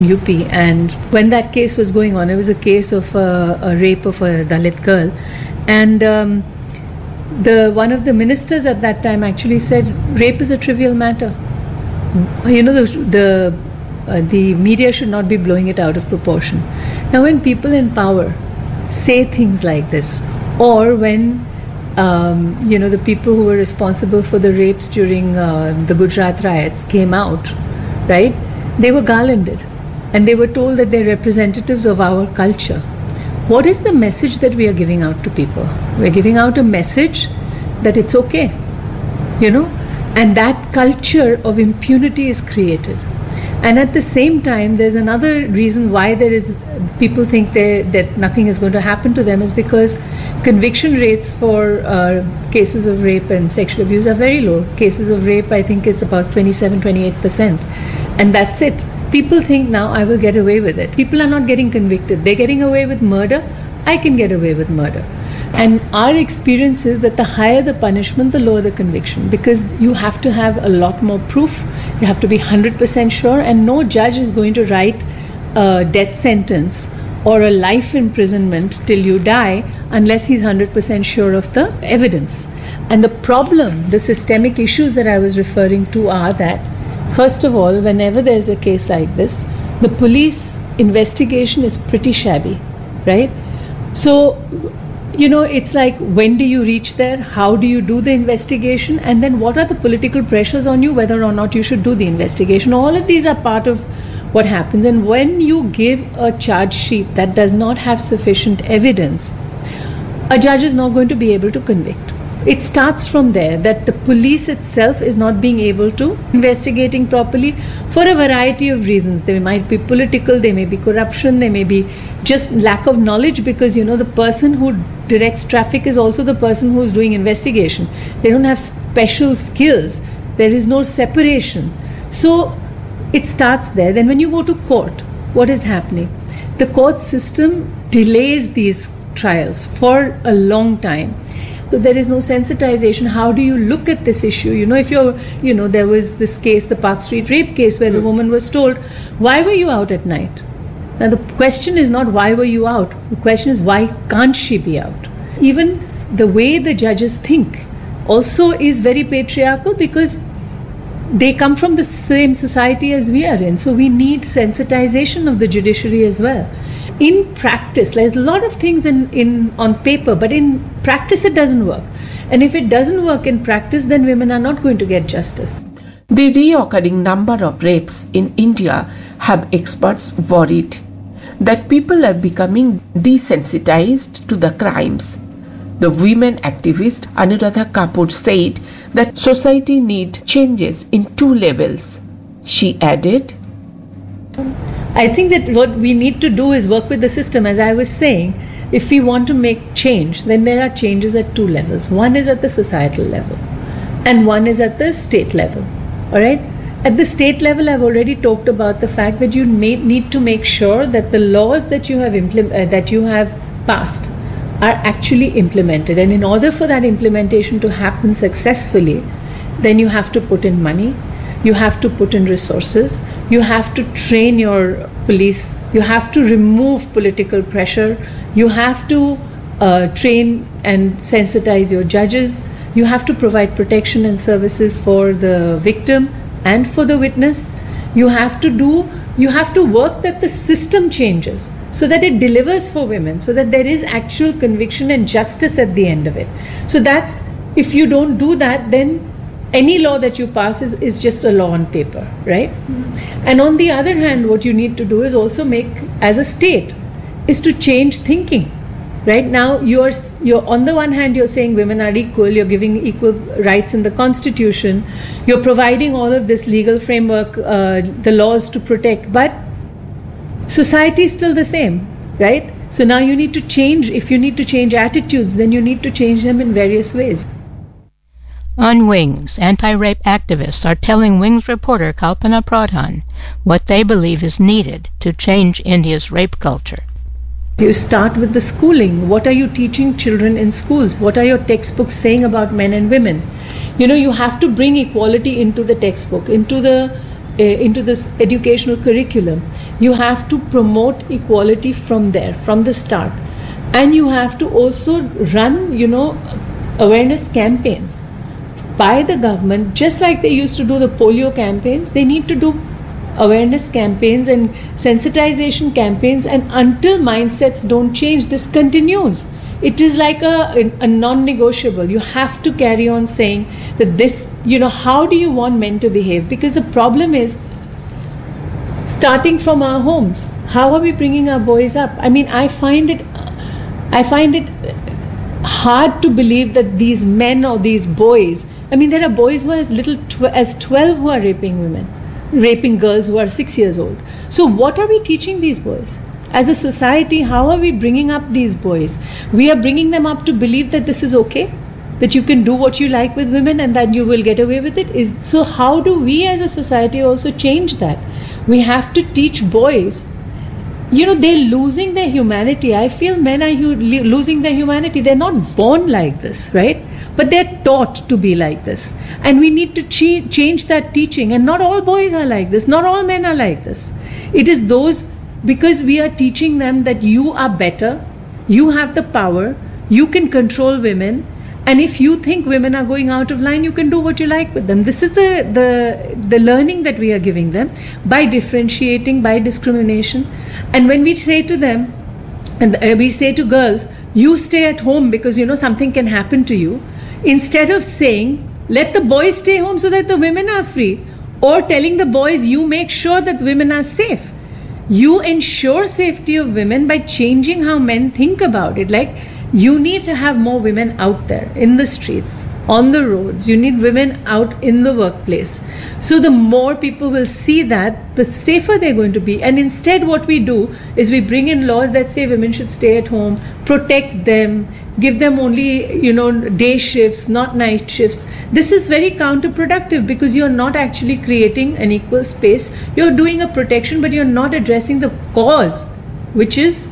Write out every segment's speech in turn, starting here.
UP, and when that case was going on, it was a case of a rape of a Dalit girl, and one of the ministers at that time actually said rape is a trivial matter. You know, the media should not be blowing it out of proportion. Now, when people in power say things like this, or when the people who were responsible for the rapes during the Gujarat riots came out, right? They were garlanded, and they were told that they're representatives of our culture. What is the message that we are giving out to people? We're giving out a message that it's okay, and that culture of impunity is created. And at the same time, there's another reason why people think that nothing is going to happen to them, is because conviction rates for cases of rape and sexual abuse are very low. Cases of rape, I think, is about 27-28%. And that's it. People think now I will get away with it. People are not getting convicted. They're getting away with murder. I can get away with murder. And our experience is that the higher the punishment, the lower the conviction, because you have to have a lot more proof. You have to be 100% sure, and no judge is going to write a death sentence or a life imprisonment till you die unless he's 100% sure of the evidence. And the problem, the systemic issues that I was referring to are that, first of all, whenever there's a case like this, the police investigation is pretty shabby, right? So, it's like, when do you reach there? How do you do the investigation? And then what are the political pressures on you, whether or not you should do the investigation? All of these are part of what happens. And when you give a charge sheet that does not have sufficient evidence, a judge is not going to be able to convict. It starts from there, that the police itself is not being able to investigating properly for a variety of reasons. They might be political, they may be corruption, they may be just lack of knowledge, because the person who directs traffic is also the person who is doing investigation. They don't have special skills. There is no separation. So it starts there. Then when you go to court, what is happening? The court system delays these trials for a long time. So there is no sensitization. How do you look at this issue? If there was this case, the Park Street rape case, where the woman was told, why were you out at night? Now the question is not why were you out? The question is, why can't she be out? Even the way the judges think also is very patriarchal, because they come from the same society as we are in. So we need sensitization of the judiciary as well. In practice, there's a lot of things on paper, but in practice it doesn't work. And if it doesn't work in practice, then women are not going to get justice. The reoccurring number of rapes in India have experts worried that people are becoming desensitized to the crimes. The women activist Anuradha Kapoor said that society needs changes in 2 levels. She added, I think that what we need to do is work with the system. As I was saying, if we want to make change, then there are changes at 2 levels. One is at the societal level, and one is at the state level. All right? At the state level, I've already talked about the fact that you need to make sure that the laws that you have passed are actually implemented. And in order for that implementation to happen successfully, then you have to put in money, you have to put in resources, you have to train your police, you have to remove political pressure, you have to train and sensitize your judges, you have to provide protection and services for the victim and for the witness. You have to work that the system changes so that it delivers for women, so that there is actual conviction and justice at the end of it. So if you don't do that, then any law that you pass is just a law on paper, right? Mm-hmm. And on the other hand, what you need to do is also as a state, is to change thinking. Right now, you're on the one hand, you're saying women are equal, you're giving equal rights in the constitution, you're providing all of this legal framework, the laws to protect, but society is still the same, right? So now you need to change. If you need to change attitudes, then you need to change them in various ways. On Wings, anti-rape activists are telling Wings reporter Kalpana Pradhan what they believe is needed to change India's rape culture. You start with the schooling. What are you teaching children in schools? What are your textbooks saying about men and women? You have to bring equality into the textbook, into the into this educational curriculum, you have to promote equality from there, from the start. And you have to also run, awareness campaigns by the government, just like they used to do the polio campaigns. They need to do awareness campaigns and sensitization campaigns, and until mindsets don't change, this continues. It is like a non-negotiable. You have to carry on saying that this, how do you want men to behave? Because the problem is, starting from our homes, how are we bringing our boys up? I mean, I find it hard to believe that these men or these boys, I mean, there are boys who are as little as 12 who are raping girls who are 6 years old. So what are we teaching these boys? As a society, how are we bringing up these boys? We are bringing them up to believe that this is okay, that you can do what you like with women and that you will get away with it. So how do we as a society also change that? We have to teach boys. They're losing their humanity. I feel men are losing their humanity. They're not born like this, right? But they're taught to be like this. And we need to change that teaching. And not all boys are like this. Not all men are like this. It is those, because we are teaching them that you are better, you have the power, you can control women, and if you think women are going out of line, you can do what you like with them. This is the learning that we are giving them by differentiating, by discrimination. And when we say to them, and we say to girls, you stay at home because something can happen to you, instead of saying, let the boys stay home so that the women are free, or telling the boys, you make sure that women are safe. You ensure safety of women by changing how men think about it. Like, you need to have more women out there in the streets, on the roads. You need women out in the workplace. So the more people will see that, the safer they're going to be. And instead what we do is we bring in laws that say women should stay at home, protect them, give them only, day shifts, not night shifts. This is very counterproductive because you're not actually creating an equal space. You're doing a protection, but you're not addressing the cause, which is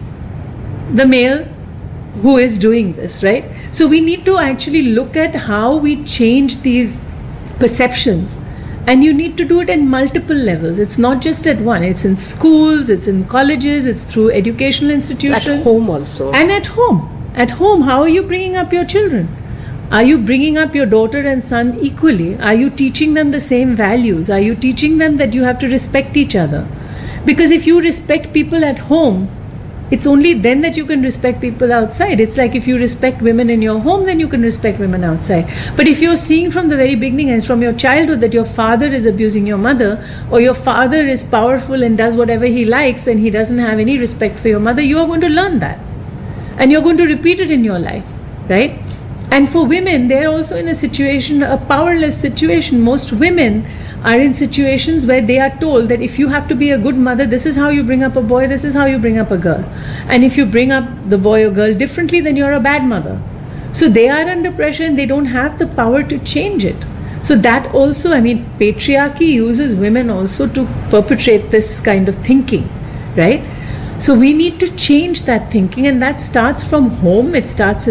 the male who is doing this, right? So we need to actually look at how we change these perceptions. And you need to do it at multiple levels. It's not just at one. It's in schools, it's in colleges, it's through educational institutions. At home also. And at home. At home, how are you bringing up your children? Are you bringing up your daughter and son equally? Are you teaching them the same values? Are you teaching them that you have to respect each other? Because if you respect people at home, it's only then that you can respect people outside. It's like if you respect women in your home, then you can respect women outside. But if you're seeing from the very beginning and from your childhood that your father is abusing your mother, or your father is powerful and does whatever he likes and he doesn't have any respect for your mother, you are going to learn that. And you're going to repeat it in your life, right? And for women, they're also in a powerless situation. Most women are in situations where they are told that if you have to be a good mother, this is how you bring up a boy, this is how you bring up a girl. And if you bring up the boy or girl differently, then you're a bad mother. So they are under pressure and they don't have the power to change it. So that also, patriarchy uses women also to perpetrate this kind of thinking, right? So we need to change that thinking, and that starts from home. It starts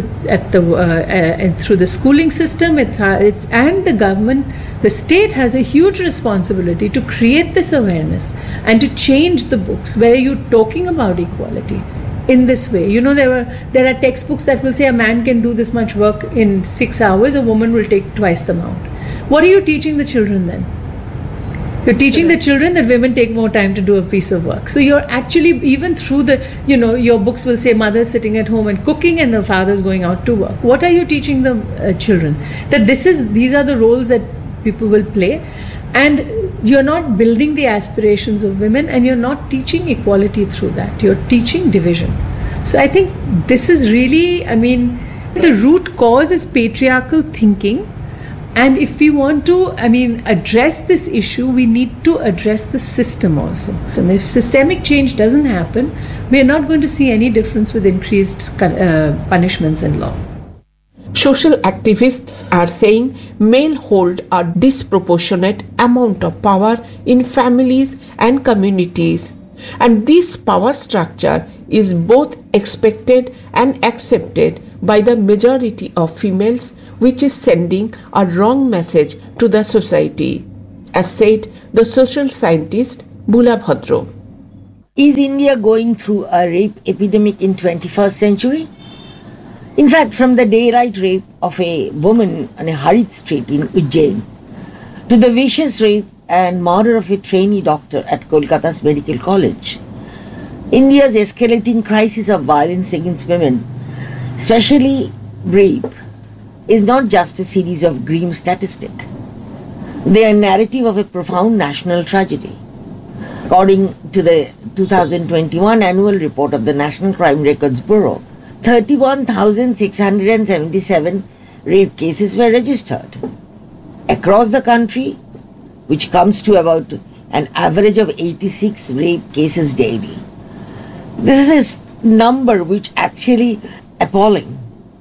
through the schooling system. And the government, the state has a huge responsibility to create this awareness and to change the books where you're talking about equality in this way. There are textbooks that will say a man can do this much work in 6 hours, a woman will take twice the amount. What are you teaching the children then? You're teaching the children that women take more time to do a piece of work. So you're actually, even through your books will say mother's sitting at home and cooking and the father's going out to work. What are you teaching the children? That these are the roles that people will play. And you're not building the aspirations of women, and you're not teaching equality through that. You're teaching division. So I think this is really, the root cause is patriarchal thinking. And if we want to, address this issue, we need to address the system also. And if systemic change doesn't happen, we are not going to see any difference with increased punishments and law. Social activists are saying male hold a disproportionate amount of power in families and communities. And this power structure is both expected and accepted by the majority of females, which is sending a wrong message to the society. As said the social scientist Bula Bhadro. Is India going through a rape epidemic in 21st century? In fact, from the daylight rape of a woman on a hurried street in Ujjain to the vicious rape and murder of a trainee doctor at Kolkata's Medical College, India's escalating crisis of violence against women, especially rape, is not just a series of grim statistics. They are a narrative of a profound national tragedy. According to the 2021 annual report of the National Crime Records Bureau, 31,677 rape cases were registered across the country, which comes to about an average of 86 rape cases daily. This is a number which actually appalling.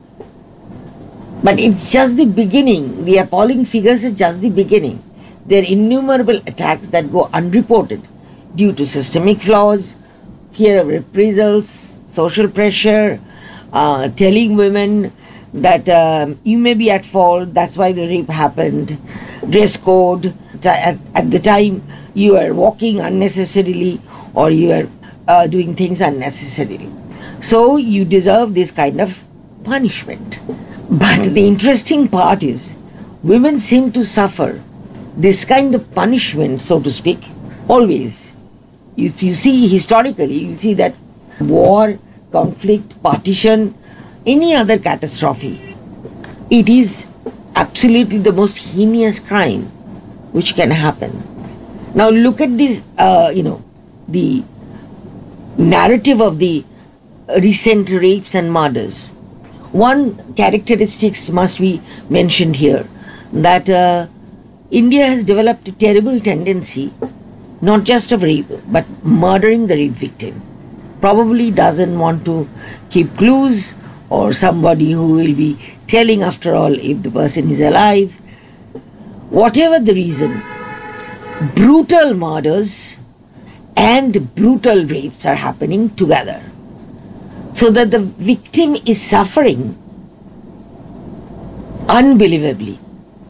But it's just the beginning. The appalling figures is just the beginning. There are innumerable attacks that go unreported due to systemic flaws, fear of reprisals, social pressure, telling women that you may be at fault, that's why the rape happened, dress code, at the time you are walking unnecessarily or you are doing things unnecessarily. So you deserve this kind of punishment. But the interesting part is, women seem to suffer this kind of punishment, so to speak, always. If you see historically, you'll see that war, conflict, partition, any other catastrophe, it is absolutely the most heinous crime which can happen. Now look at this, the narrative of the recent rapes and murders. One characteristics must be mentioned here, that India has developed a terrible tendency, not just of rape, but murdering the rape victim. Probably doesn't want to keep clues or somebody who will be telling after all if the person is alive. Whatever the reason, brutal murders and brutal rapes are happening together, so that the victim is suffering unbelievably.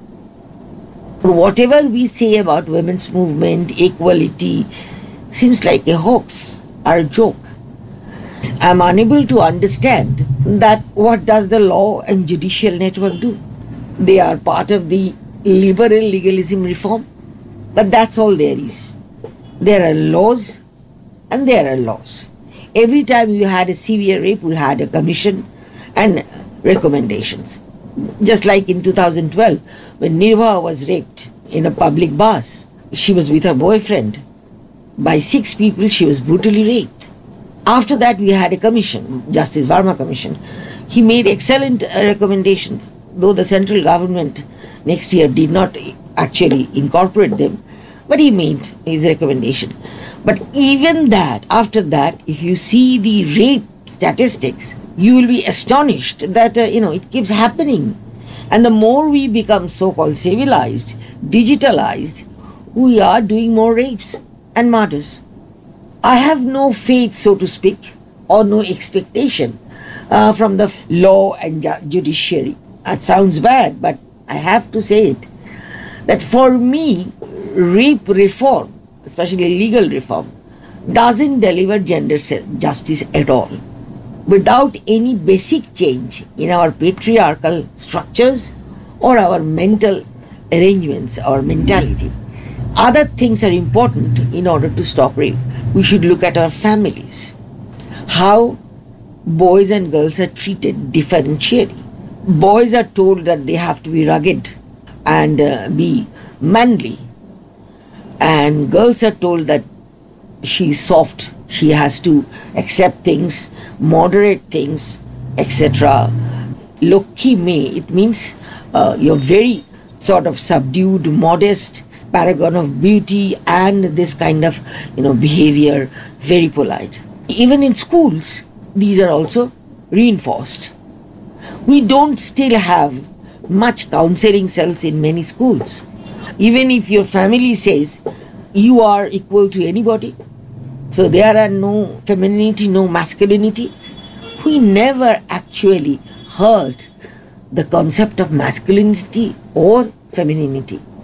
Whatever we say about women's movement, equality, seems like a hoax or a joke. I am unable to understand that what does the law and judicial network do? They are part of the liberal legalism reform, but that's all there is. There are laws and there are laws. Every time you had a severe rape, we had a commission and recommendations. Just like in 2012, when Nirbhaya was raped in a public bus, she was with her boyfriend. By 6 people, she was brutally raped. After that, we had a commission, Justice Verma Commission. He made excellent recommendations, though the central government next year did not actually incorporate them, but he made his recommendation. But even that, after that, if you see the rape statistics, you will be astonished that, it keeps happening. And the more we become so-called civilized, digitalized, we are doing more rapes and murders. I have no faith, so to speak, or no expectation from the law and judiciary. That sounds bad, but I have to say it, that for me, rape reform, especially legal reform, doesn't deliver gender justice at all. Without any basic change in our patriarchal structures or our mental arrangements, our mentality. Other things are important in order to stop rape. We should look at our families, how boys and girls are treated differentially. Boys are told that they have to be rugged and be manly, and girls are told that she's soft, she has to accept things, moderate things, etc. Lokhi me, it means you're very sort of subdued, modest, paragon of beauty, and this kind of behavior, very polite. Even in schools, these are also reinforced. We don't still have much counseling cells in many schools. Even if your family says you are equal to anybody, so there are no femininity, no masculinity, we never actually heard the concept of masculinity or femininity.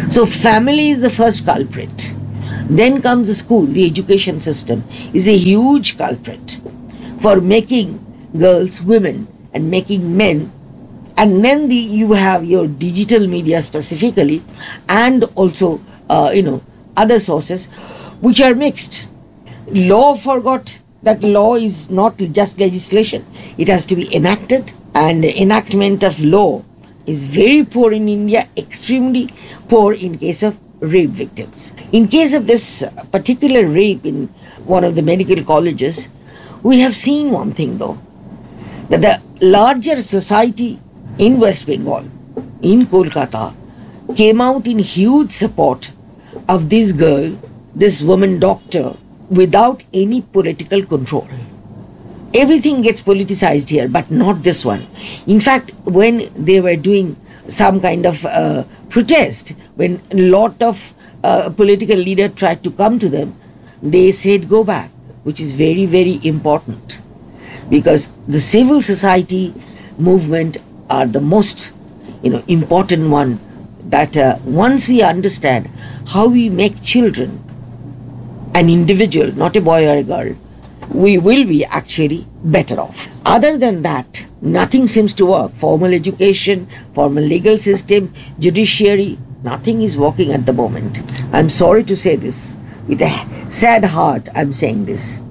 So family is the first culprit. Then comes the school, the education system is a huge culprit for making girls women and making men. And then you have your digital media specifically, and also other sources which are mixed. Law forgot that law is not just legislation; it has to be enacted, and the enactment of law is very poor in India, extremely poor in case of rape victims. In case of this particular rape in one of the medical colleges, we have seen one thing though, that the larger society in West Bengal, in Kolkata, came out in huge support of this girl, this woman doctor, without any political control. Everything gets politicized here, but not this one. In fact, when they were doing some kind of protest, when a lot of political leaders tried to come to them, they said go back, which is very, very important, because the civil society movement are the most important one, that once we understand how we make children an individual, not a boy or a girl, we will be actually better off. Other than that, nothing seems to work. Formal education, formal legal system, judiciary, nothing is working at the moment. I'm sorry to say this. With a sad heart, I'm saying this.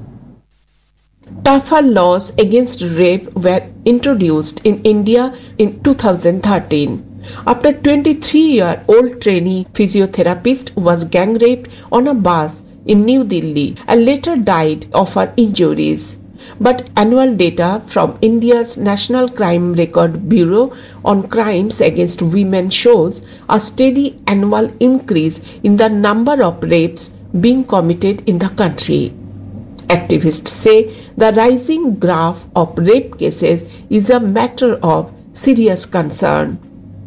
Tougher laws against rape were introduced in India in 2013. After 23-year-old trainee physiotherapist was gang raped on a bus in New Delhi and later died of her injuries. But annual data from India's National Crime Record Bureau on crimes against women shows a steady annual increase in the number of rapes being committed in the country. Activists say the rising graph of rape cases is a matter of serious concern.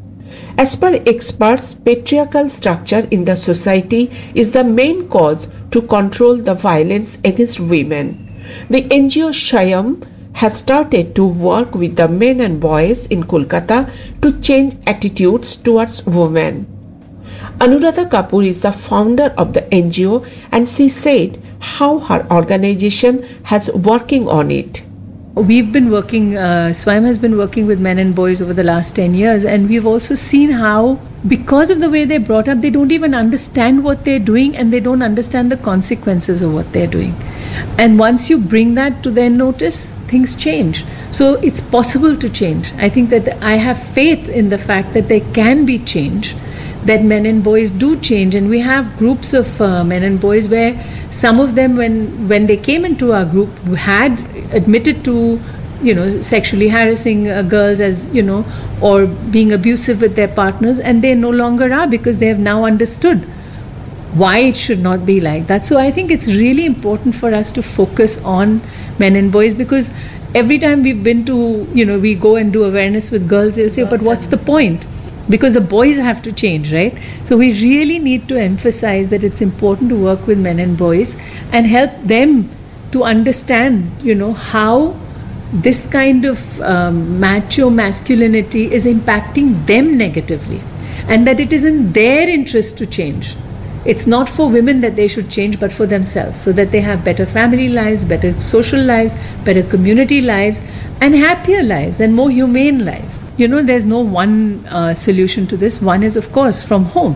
As per experts, patriarchal structure in the society is the main cause to control the violence against women. The NGO Shyam has started to work with the men and boys in Kolkata to change attitudes towards women. Anuradha Kapoor is the founder of the NGO, and she said how her organization has working on it. We've been working, Swayam has been working with men and boys over the last 10 years, and we've also seen how, because of the way they're brought up, they don't even understand what they're doing, and they don't understand the consequences of what they're doing. And once you bring that to their notice, things change. So it's possible to change. I think that I have faith in the fact that there can be change, that men and boys do change. And we have groups of men and boys where some of them, when they came into our group, had admitted to sexually harassing girls, as or being abusive with their partners, and they no longer are, because they have now understood why it should not be like that. So I think it's really important for us to focus on men and boys, because every time we've been to, we go and do awareness with girls, they'll say, but what's the point? Because the boys have to change, right? So we really need to emphasize that it's important to work with men and boys and help them to understand, how this kind of macho masculinity is impacting them negatively, and that it is in their interest to change. It's not for women that they should change, but for themselves, so that they have better family lives, better social lives, better community lives, and happier lives and more humane lives. There's no one solution to this. One is, of course, from home.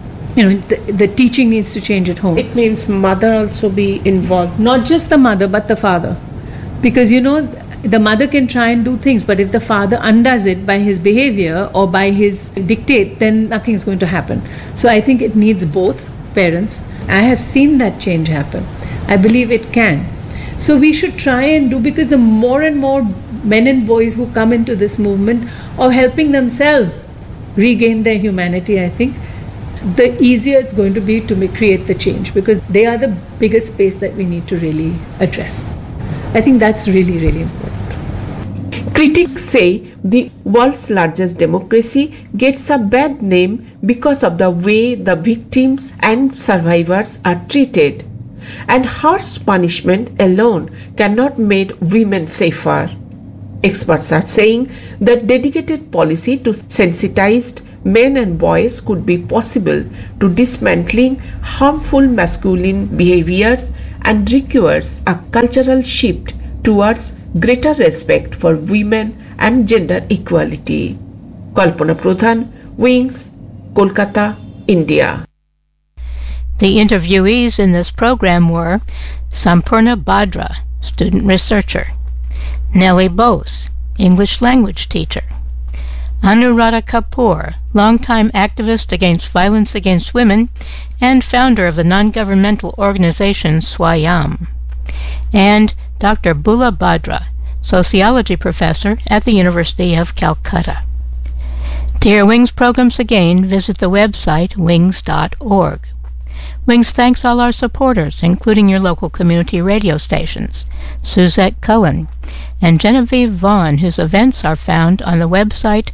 The teaching needs to change at home. It means mother also be involved. Not just the mother, but the father. Because, the mother can try and do things, but if the father undoes it by his behavior or by his dictate, then nothing is going to happen. So I think it needs both parents. I have seen that change happen. I believe it can. So we should try and do, because the more and more men and boys who come into this movement of helping themselves regain their humanity, I think, the easier it's going to be to create the change, because they are the biggest space that we need to really address. I think that's really, really important. Critics say the world's largest democracy gets a bad name because of the way the victims and survivors are treated, and harsh punishment alone cannot make women safer. Experts are saying that dedicated policy to sensitize men and boys could be possible to dismantling harmful masculine behaviors and requires a cultural shift towards greater respect for women and gender equality. Kalpana Pradhan, Wings, Kolkata, India. The interviewees in this program were Sampurna Bhadra, student researcher; Nellie Bose, English language teacher; Anuradha Kapoor, longtime activist against violence against women and founder of the non-governmental organization Swayam; and Dr. Bula Bhadra, sociology professor at the University of Calcutta. To hear Wings programs again, visit the website wings.org. Wings thanks all our supporters, including your local community radio stations, Suzette Cullen, and Genevieve Vaughn, whose events are found on the website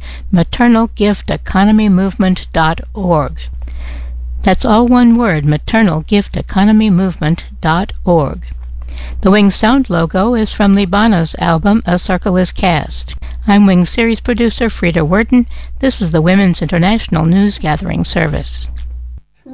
maternalgifteconomymovement.org. That's all one word, maternalgifteconomymovement.org. The Wings sound logo is from Libana's album A Circle is Cast. I'm Wings series producer Frida Worden. This is the Women's International News Gathering Service.